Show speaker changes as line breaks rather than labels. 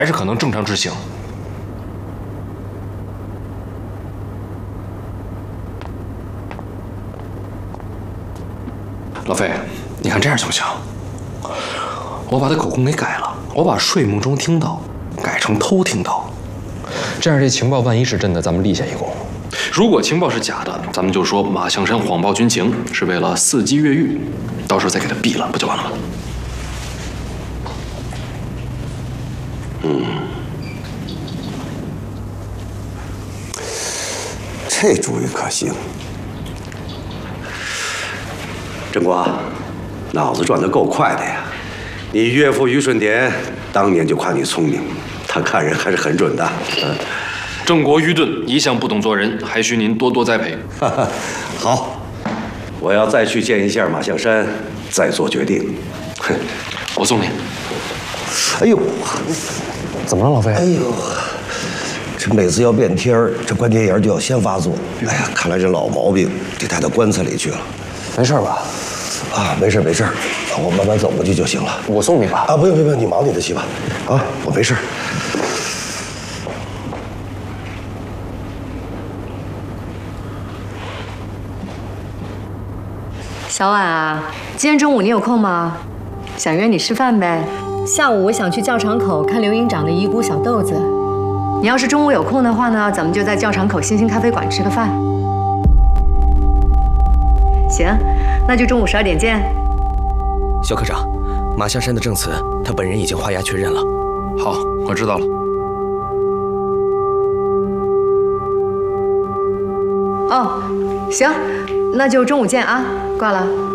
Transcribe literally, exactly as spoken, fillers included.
还是可能正常执行。老费，你看这样行不行？我把他口供给改了，我把睡梦中听到改成偷听到，这样这情报万一是真的，咱们立下一功。如果情报是假的，咱们就说马象山谎报军情是为了伺机越狱，到时候再给他毙了，不就完了吗？
嗯，这主意可行。郑国，脑子转得够快的呀！你岳父于顺典当年就夸你聪明，他看人还是很准的。嗯，
郑国愚钝，一向不懂做人，还需您多多栽培。
好，我要再去见一下马象山，再做决定。哼，
我送你。
哎呦，
怎么了，老费？
哎呦，这每次要变天儿，这关节炎就要先发作。哎呀，看来这老毛病得带到棺材里去了。
没事吧？
啊，没事没事，我慢慢走过去就行了。
我送你吧。
啊，不用不用不用，你忙你的去吧。啊，我没事。
小婉啊，今天中午你有空吗？想约你吃饭呗。下午我想去教场口看刘营长的遗孤小豆子。你要是中午有空的话呢，咱们就在教场口星星咖啡馆吃个饭。行，那就中午十二点见。
肖科长，马象山的证词，他本人已经画押确认了。
好，我知道了。
哦，行，那就中午见啊，挂了。